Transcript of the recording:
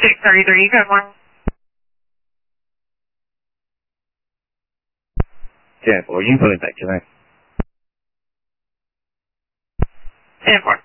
633, good morning. 10-4, you put it back to that. 10-4.